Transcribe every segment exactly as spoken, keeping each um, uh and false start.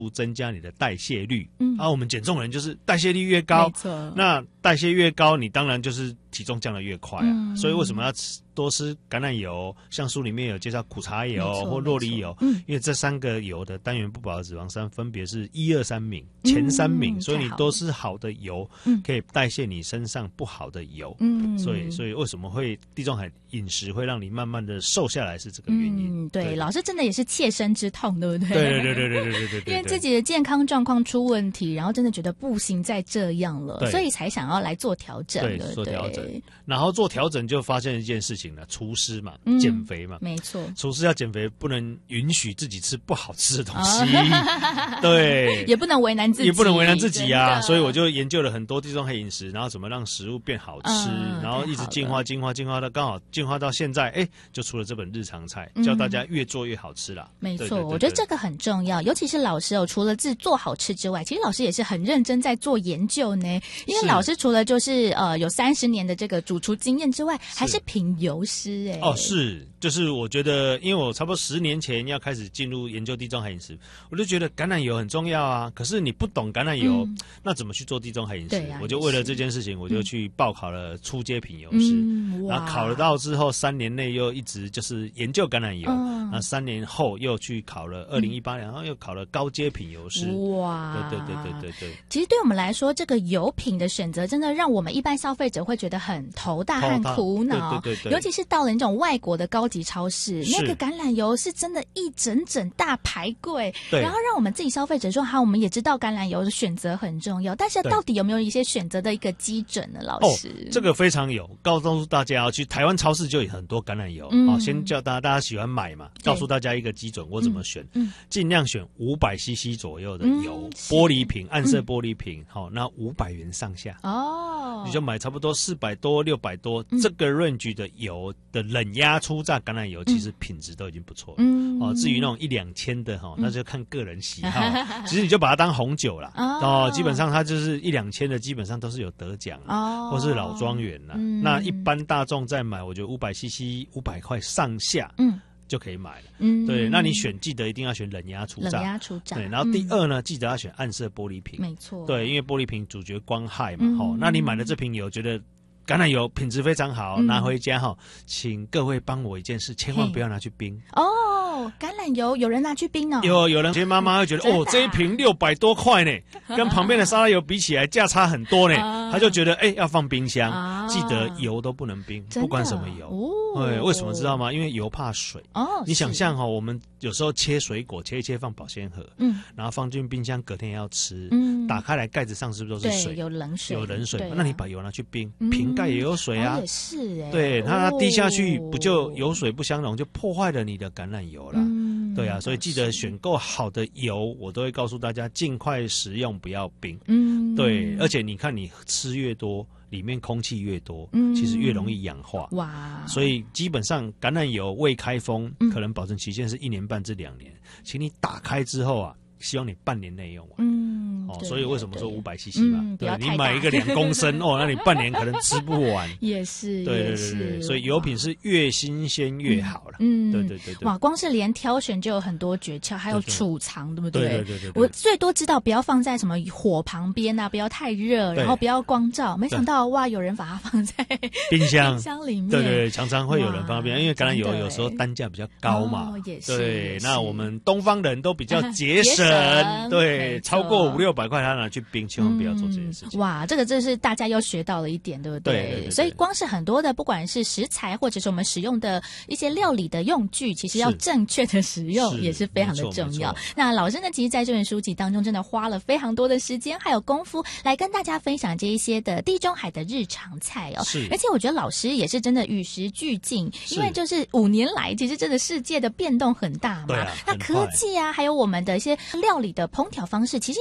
增加你的代谢率。嗯，啊，我们减重人就是代谢率越高，没错，那代谢越高，你当然就是体重降得越快啊。嗯、所以为什么要吃多吃橄榄油？像书里面有介绍苦茶油或酪梨油，嗯，因为这三个油的单元不饱和脂肪酸分别是一二三名，前三名，嗯、所以你都是好的油，嗯，可以代谢你身上不好的油。嗯，所以所以为什么会地中海饮食会让你慢慢的瘦下来，是这个原因。 嗯，对，对老师真的也是切身之痛，对不对？ 对对对对对对对对对， 因为自己的健康状况出问题，然后真的觉得不行再这样了，所以才想要来做调整的。 对，做调整，然后做调整就发现一件事情了，厨师嘛，嗯、减肥嘛， 没错， 厨师要减肥，不能允许自己吃不好吃的东西，哦、对， 也不能为难自己， 也不能为难自己啊。所以我就研究了很多地中海饮食，然后怎么让食物变好吃，嗯、然后一直进化、进化、进化到刚好进化到现在，哎，就出了这本日常菜，教大家越做越好吃啦。 没错，我觉得这个很重要，尤其是老师哦，除了自己做好吃之外，其实老师也是很认真在做研究呢。因为老师除了就是呃有三十年的这个主厨经验之外，还是品油师哎。 哦，是，就是我觉得，因为我差不多十年前要开始进入研究地中海饮食，我就觉得橄榄油很重要啊。可是你不懂橄榄油，嗯、那怎么去做地中海饮食？啊、我就为了这件事情，我就去报考了初阶品油师，嗯、然后考了到之后，三年内又一直就是研究橄榄油，嗯、那三年后又去考了二零一八年，然后又考了高阶品油师。哇，对对对对对对。 其实对我们来说，这个油品的选择，真的让我们一般消费者会觉得很头大和苦恼。对对对对，尤其是到了那种外国的高级超市，那个橄榄油是真的一整整大排柜，然后让我们自己消费者说，好，我们也知道橄榄油的选择很重要，但是到底有没有一些选择的一个基准呢？老师， 哦，这个非常有，告诉大家要去台湾超市就有很多橄榄油，嗯、哦，先叫大家大家喜欢买嘛，告诉大家一个基准，我怎么选，嗯，尽量选五百 C C 左右的油，嗯、玻璃瓶，暗色玻璃瓶，好，嗯，那五百元上下，哦，你就买差不多四百多、六百多，嗯、这个 range 的油的冷压初榨橄榄油，其实品质都已经不错了，嗯，哦，至于那种一两千的哈，那就看个人喜好，嗯、其实你就把它当红酒啦，哦，哦，基本上它就是一两千的，基本上都是有得奖，哦，或是老庄园啦，嗯，那一般大众在买，我觉得五百 C C 五百块上下，嗯，就可以买了，嗯，对，那你选记得一定要选冷压初榨， 冷压初榨， 对，然后第二呢，嗯、记得要选暗色玻璃瓶， 没错， 对，因为玻璃瓶阻绝光害嘛，吼，嗯，那你买了这瓶油，觉得橄榄油品质非常好，嗯、拿回家哈，请各位帮我一件事，千万不要拿去冰哦。橄榄油有人拿去冰哦， 有有人，有些妈妈会觉得哦，这一瓶六百多块呢，跟旁边的沙拉油比起来价差很多呢，她就觉得哎要放冰箱，啊、记得油都不能冰，不管什么油。哦，对，为什么知道吗？因为油怕水。哦，你想象哈，我们有时候切水果，切一切放保鲜盒，嗯，然后放进冰箱，隔天要吃，嗯，打开来盖子上是不是都是水？ 有冷水， 有冷水。那你把油拿去冰，瓶盖也有水啊， 也是哎， 对，它滴下去不就油水不相容，就破坏了你的橄榄油啦。嗯，对啊，所以记得选购好的油，我都会告诉大家尽快食用，不要冰。嗯，对，而且你看你吃越多，里面空气越多，嗯，其实越容易氧化。哇，所以基本上橄榄油未开封，嗯、可能保存期限是一年半至两年，请你打开之后啊，希望你半年内用完。嗯，哦，所以为什么说五百 C C 嘛？ 嗯、 对，你买一个两公升哦，那你半年可能吃不完。 也是， 对对对对，所以油品是越新鲜越好了。嗯，对对对对。 哇，光是连挑选就有很多诀窍，还有储藏，对不对？对对对对。我最多知道不要放在什么火旁边啊，不要太热，然后不要光照。没想到哇，有人把它放在冰箱冰箱里面。 对对对，常常会有人放在冰箱，因为橄榄油有时候单价比较高嘛。 哦，也是。 对，那我们东方人都比较节省，对，超过五六百块他拿去冰，千万不要做这件事情。 哇，这个真是大家又学到了一点，对不对？对对对。所以光是很多的，不管是食材或者是我们使用的一些料理的用具，其实要正确的使用也是非常的重要。那老师呢，其实在这本书籍当中真的花了非常多的时间还有功夫来跟大家分享这一些的地中海的日常菜哦。是。而且我觉得老师也是真的与时俱进，因为就是五年来其实真的世界的变动很大嘛。对啊。那科技啊，还有我们的一些料理的烹调方式，其实也有很多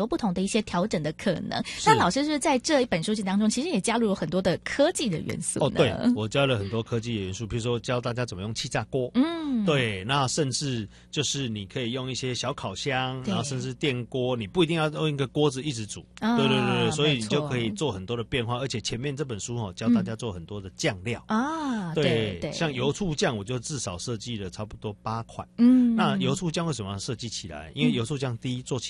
多不同的一些调整的可能。那老师是不是在这一本书籍当中，其实也加入了很多的科技的元素呢？ 哦，对，我加了很多科技的元素，比如说教大家怎么用气炸锅， 嗯， 对，那甚至就是你可以用一些小烤箱，然后甚至电锅，你不一定要用一个锅子一直煮， 啊、 对对对，所以你就可以做很多的变化。而且前面这本书哦，教大家做很多的酱料、 嗯、啊， 对对, 对， 像油醋酱，我就至少设计了差不多八款。 嗯， 那油醋酱为什么要设计起来？因为油醋酱第一做起